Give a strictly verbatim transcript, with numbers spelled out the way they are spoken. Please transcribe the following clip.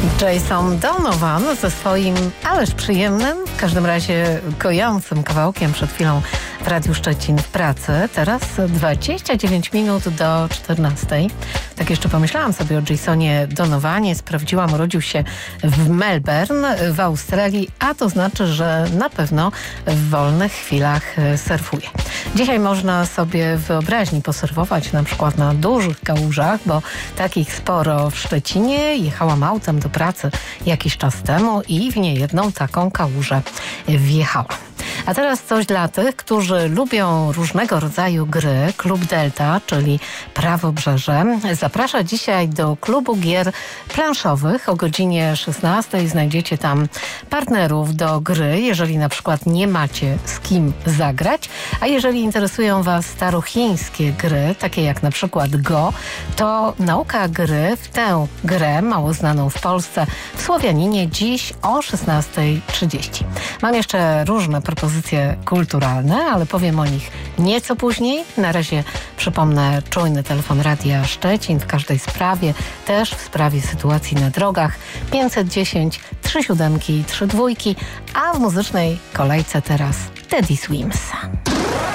Jason Donovan ze swoim ależ przyjemnym, w każdym razie kojącym kawałkiem przed chwilą w Radiu Szczecin w pracy. Teraz dwadzieścia dziewięć minut do czternastej. Tak jeszcze pomyślałam sobie o Jasonie Donovanie. Sprawdziłam, urodził się w Melbourne w Australii, a to znaczy, że na pewno w wolnych chwilach surfuje. Dzisiaj można sobie w wyobraźni posurfować na przykład na dużych kałużach, bo takich sporo w Szczecinie. Jechałam autem do pracy jakiś czas temu i w niejedną taką kałużę wjechałam. A teraz coś dla tych, którzy lubią różnego rodzaju gry. Klub Delta, czyli Prawobrzeże, zaprasza dzisiaj do klubu gier planszowych. O godzinie szesnastej znajdziecie tam partnerów do gry, jeżeli na przykład nie macie z kim zagrać. A jeżeli interesują Was starochińskie gry, takie jak na przykład Go, to nauka gry w tę grę, mało znaną w Polsce, w Słowianinie dziś o szesnastej trzydzieści. Mam jeszcze różne propozycje kulturalne, ale powiem o nich nieco później. Na razie przypomnę czujny telefon Radia Szczecin w każdej sprawie, też w sprawie sytuacji na drogach. pięćset dziesięć, trzy siódemki, trzy dwójki, a w muzycznej kolejce teraz Teddy Swims.